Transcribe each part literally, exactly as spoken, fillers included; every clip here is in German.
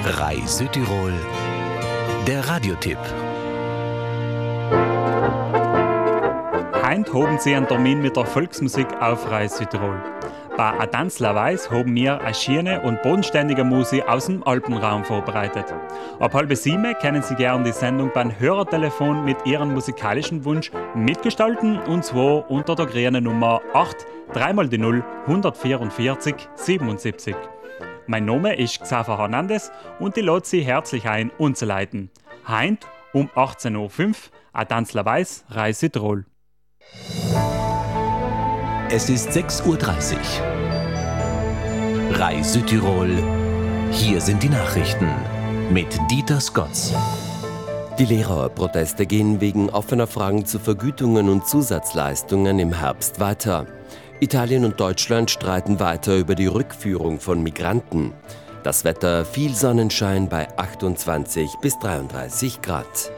Rai Südtirol, der Radiotipp. Heint haben Sie einen Termin mit der Volksmusik auf Rai Südtirol. Bei Adanzler Weiß haben wir eine schöne und bodenständige Musik aus dem Alpenraum vorbereitet. Ab halb sieben können Sie gerne die Sendung beim Hörertelefon mit Ihrem musikalischen Wunsch mitgestalten, und zwar unter der grünen Nummer acht drei mal die null hundertvierundvierzig siebenundsiebzig. Mein Name ist Xaver Hernandez und ich lade Sie herzlich ein, uns zu leiten. Heint um achtzehn Uhr fünf, Adanzler Weiß, Rai Südtirol. Es ist sechs Uhr dreißig. Rai Südtirol, hier sind die Nachrichten mit Dieter Scotts. Die Lehrerproteste gehen wegen offener Fragen zu Vergütungen und Zusatzleistungen im Herbst weiter. Italien und Deutschland streiten weiter über die Rückführung von Migranten. Das Wetter: viel Sonnenschein bei achtundzwanzig bis dreiunddreißig Grad.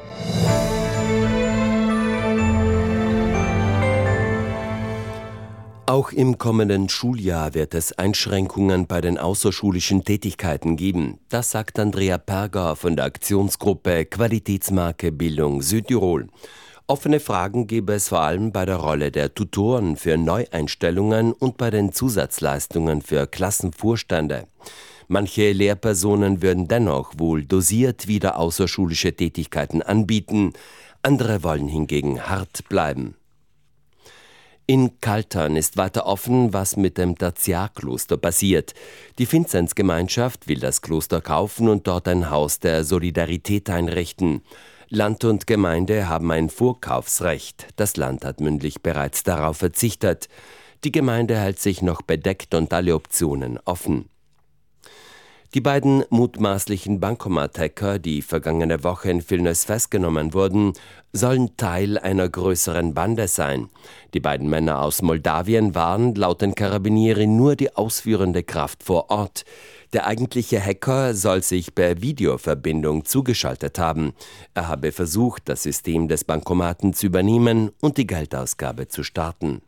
Auch im kommenden Schuljahr wird es Einschränkungen bei den außerschulischen Tätigkeiten geben. Das sagt Andrea Perger von der Aktionsgruppe Qualitätsmarke Bildung Südtirol. Offene Fragen gäbe es vor allem bei der Rolle der Tutoren für Neueinstellungen und bei den Zusatzleistungen für Klassenvorstände. Manche Lehrpersonen würden dennoch wohl dosiert wieder außerschulische Tätigkeiten anbieten. Andere wollen hingegen hart bleiben. In Kaltern ist weiter offen, was mit dem Tertiarkloster passiert. Die Vinzenzgemeinschaft will das Kloster kaufen und dort ein Haus der Solidarität einrichten. Land und Gemeinde haben ein Vorkaufsrecht. Das Land hat mündlich bereits darauf verzichtet. Die Gemeinde hält sich noch bedeckt und alle Optionen offen. Die beiden mutmaßlichen Bankomat-Hacker, die vergangene Woche in Vilnius festgenommen wurden, sollen Teil einer größeren Bande sein. Die beiden Männer aus Moldawien waren laut den Carabinieri nur die ausführende Kraft vor Ort. Der eigentliche Hacker soll sich per Videoverbindung zugeschaltet haben. Er habe versucht, das System des Bankomaten zu übernehmen und die Geldausgabe zu starten.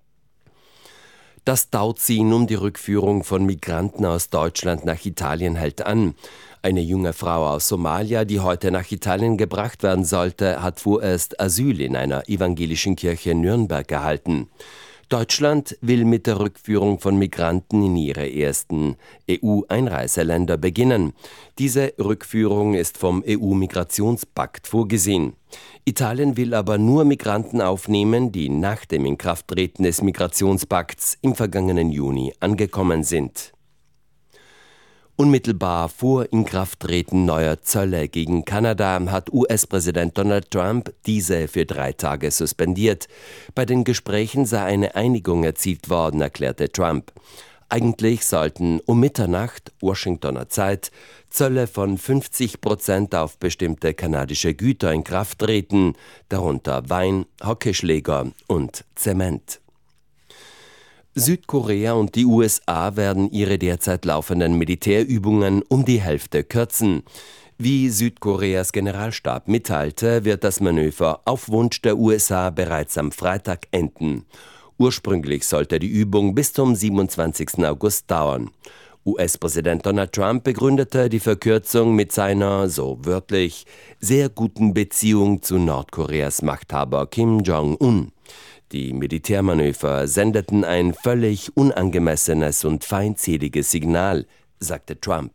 Das Tauziehen um die Rückführung von Migranten aus Deutschland nach Italien hält an. Eine junge Frau aus Somalia, die heute nach Italien gebracht werden sollte, hat vorerst Asyl in einer evangelischen Kirche in Nürnberg erhalten. Deutschland will mit der Rückführung von Migranten in ihre ersten E U-Einreiseländer beginnen. Diese Rückführung ist vom E U-Migrationspakt vorgesehen. Italien will aber nur Migranten aufnehmen, die nach dem Inkrafttreten des Migrationspakts im vergangenen Juni angekommen sind. Unmittelbar vor Inkrafttreten neuer Zölle gegen Kanada hat U S-Präsident Donald Trump diese für drei Tage suspendiert. Bei den Gesprächen sei eine Einigung erzielt worden, erklärte Trump. Eigentlich sollten um Mitternacht Washingtoner Zeit Zölle von fünfzig Prozent auf bestimmte kanadische Güter in Kraft treten, darunter Wein, Hockeyschläger und Zement. Südkorea und die U S A werden ihre derzeit laufenden Militärübungen um die Hälfte kürzen. Wie Südkoreas Generalstab mitteilte, wird das Manöver auf Wunsch der U S A bereits am Freitag enden. Ursprünglich sollte die Übung bis zum siebenundzwanzigsten August dauern. U S-Präsident Donald Trump begründete die Verkürzung mit seiner, so wörtlich, sehr guten Beziehung zu Nordkoreas Machthaber Kim Jong-un. Die Militärmanöver sendeten ein völlig unangemessenes und feindseliges Signal, sagte Trump.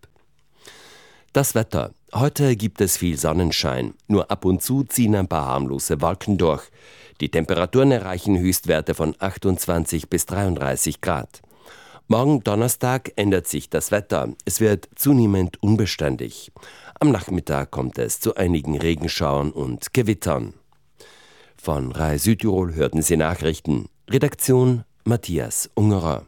Das Wetter. Heute gibt es viel Sonnenschein. Nur ab und zu ziehen ein paar harmlose Wolken durch. Die Temperaturen erreichen Höchstwerte von achtundzwanzig bis dreiunddreißig Grad. Morgen Donnerstag ändert sich das Wetter. Es wird zunehmend unbeständig. Am Nachmittag kommt es zu einigen Regenschauern und Gewittern. Von Rai Südtirol hörten Sie Nachrichten. Redaktion Matthias Ungerer.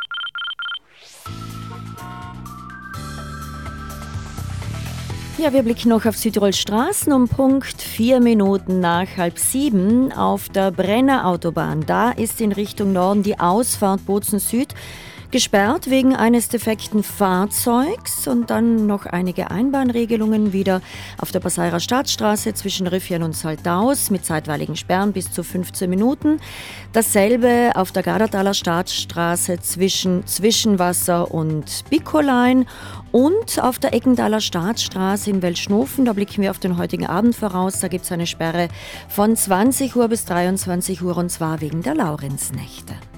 Ja, wir blicken noch auf Südtirols Straßen um Punkt vier Minuten nach halb sieben auf der Brenner Autobahn. Da ist in Richtung Norden die Ausfahrt Bozen Süd Gesperrt wegen eines defekten Fahrzeugs und dann noch einige Einbahnregelungen wieder auf der Passairer Staatsstraße zwischen Riffian und Saltaus mit zeitweiligen Sperren bis zu fünfzehn Minuten. Dasselbe auf der Gardertaler Staatsstraße zwischen Zwischenwasser und Bikolein und auf der Eckenthaler Staatsstraße in Weltschnofen. Da blicken wir auf den heutigen Abend voraus. Da gibt es eine Sperre von zwanzig Uhr bis dreiundzwanzig Uhr und zwar wegen der Laurenznächte.